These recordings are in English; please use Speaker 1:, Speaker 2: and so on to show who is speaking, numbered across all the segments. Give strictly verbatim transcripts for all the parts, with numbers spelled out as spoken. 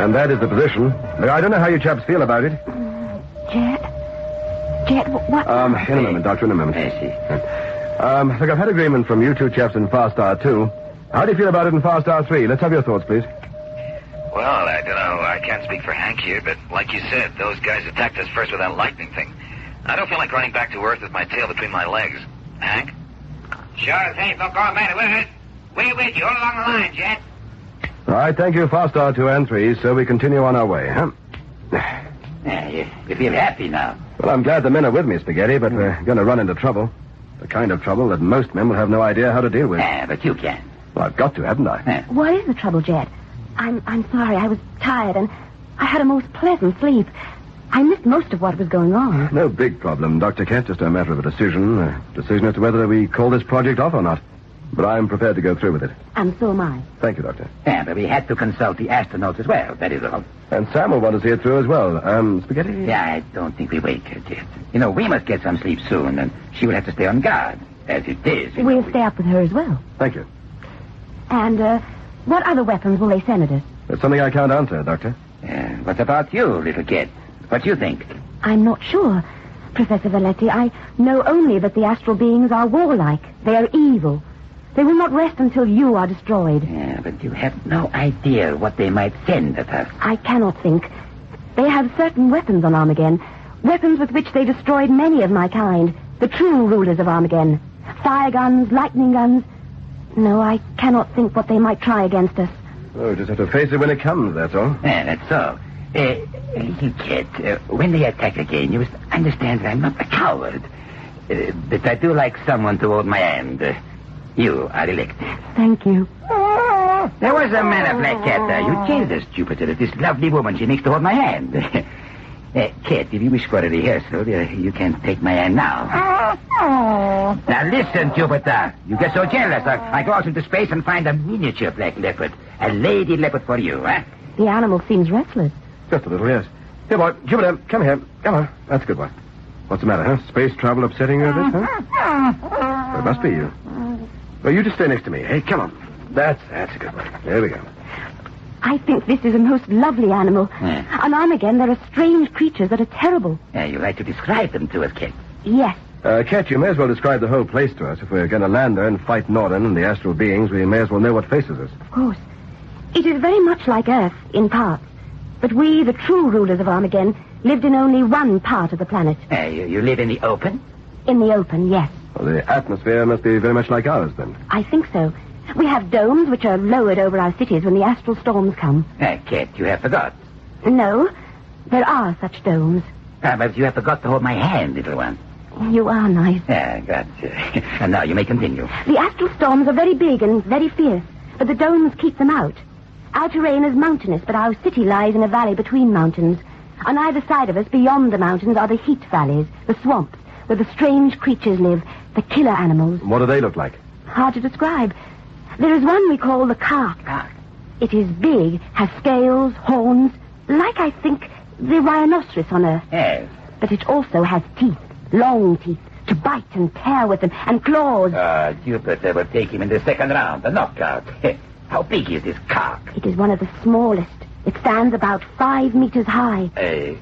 Speaker 1: And that is the position. Look, I don't know how you chaps feel about it.
Speaker 2: Jet? Jet, what?
Speaker 1: Um, in a moment, Doctor, in a moment.
Speaker 3: I see.
Speaker 1: Um, look, I've had agreement from you two chaps in Far Star two. How do you feel about it in Far Star three? Let's have your thoughts, please.
Speaker 4: Well, I don't know. I can't speak for Hank here, but like you said, those guys attacked us first with that lightning thing. I don't feel like running back to Earth with my tail between my legs. Hank?
Speaker 5: Sure thing. Don't go matter with it. We're with you all along the line, Jet.
Speaker 1: All right, thank you, Far Star two and three, so we continue on our way, huh?
Speaker 3: Yeah, you, you feel happy now.
Speaker 1: Well, I'm glad the men are with me, Spaghetti, but we're going to run into trouble. The kind of trouble that most men will have no idea how to deal with.
Speaker 3: Yeah, but you can.
Speaker 1: Well, I've got to, haven't I?
Speaker 3: Yeah.
Speaker 2: What is the trouble, Jet? I'm I'm sorry. I was tired, and I had a most pleasant sleep. I missed most of what was going on.
Speaker 1: No big problem, Doctor Kent. Just a matter of a decision. A decision as to whether we call this project off or not. But I'm prepared to go through with it.
Speaker 2: And so am I.
Speaker 1: Thank you, Doctor.
Speaker 3: Yeah, but we had to consult the astronauts as well, that is all.
Speaker 1: And Sam will want to see it through as well. Um, Spaghetti?
Speaker 3: Yeah, I don't think we wake her, Jet. You know, we must get some sleep soon, and she will have to stay on guard, as it is.
Speaker 2: We'll
Speaker 3: know,
Speaker 2: stay up with her as well.
Speaker 1: Thank you.
Speaker 2: And, uh, what other weapons will they send at us?
Speaker 1: That's something I can't answer, Doctor.
Speaker 3: Uh, what about you, little kid? What do you think?
Speaker 2: I'm not sure, Professor Valetti. I know only that the astral beings are warlike. They are evil. They will not rest until you are destroyed.
Speaker 3: Yeah, but you have no idea what they might send at us.
Speaker 2: I cannot think. They have certain weapons on Armageddon. Weapons with which they destroyed many of my kind. The true rulers of Armageddon. Fire guns, lightning guns. No, I cannot think what they might try against us.
Speaker 1: Oh, we just have to face it when it comes, that's all.
Speaker 3: Yeah, that's so. Uh, little kid, uh, when they attack again, you must understand that I'm not a coward. Uh, but I do like someone to hold my hand. Uh, you are elected.
Speaker 2: Thank you.
Speaker 3: There was a man, a black cat there. You killed us, Jupiter. It's this lovely woman. She makes to hold my hand. uh, Kate, if you wish for a rehearsal, uh, you can take my hand now. Now listen, Jupiter. You get so jealous. I, I go out into space and find a miniature black leopard. A lady leopard for you, huh?
Speaker 2: The animal seems restless.
Speaker 1: Just a little, yes. Here, boy, Jupiter, come here. Come on. That's a good one. What's the matter, huh? Space travel upsetting you a bit, huh? Well, it must be you. Well, you just stay next to me. Hey, come on. That's that's a good one. There we go.
Speaker 2: I think this is a most lovely animal.
Speaker 3: Yeah.
Speaker 2: On Armageddon, there are strange creatures that are terrible.
Speaker 3: Yeah, you like to describe them to us, Kate.
Speaker 2: Yes.
Speaker 1: Uh, Cat, you may as well describe the whole place to us. If we're going to land there and fight Norden and the astral beings, we may as well know what faces us.
Speaker 2: Of course. It is very much like Earth, in parts. But we, the true rulers of Armageddon, lived in only one part of the planet.
Speaker 3: Uh, you, you live in the open?
Speaker 2: In the open, yes.
Speaker 1: Well, the atmosphere must be very much like ours, then.
Speaker 2: I think so. We have domes which are lowered over our cities when the astral storms come.
Speaker 3: Uh, Kate, you have forgot.
Speaker 2: No, there are such domes.
Speaker 3: Ah, but you have forgot to hold my hand, little one.
Speaker 2: You are nice.
Speaker 3: Yeah, gotcha. And now you may continue.
Speaker 2: The astral storms are very big and very fierce, but the domes keep them out. Our terrain is mountainous, but our city lies in a valley between mountains. On either side of us, beyond the mountains, are the heat valleys, the swamps, where the strange creatures live, the killer animals.
Speaker 1: What do they look like?
Speaker 2: Hard to describe. There is one we call the Kark.
Speaker 3: Ah.
Speaker 2: It is big, has scales, horns, like, I think, the rhinoceros on Earth.
Speaker 3: Yes.
Speaker 2: But it also has teeth, long teeth, to bite and tear with them, and claws.
Speaker 3: Uh, Jupiter will take him in the second round, the knockout. How big is this cock?
Speaker 2: It is one of the smallest. It stands about five meters high.
Speaker 3: Uh,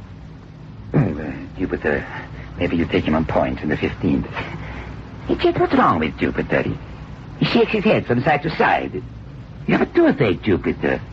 Speaker 3: uh, Jupiter, maybe you take him on point in the fifteenth. Hey, Jet, what's wrong with Jupiter? He, he shakes his head from side to side. You have a toothache, Jupiter.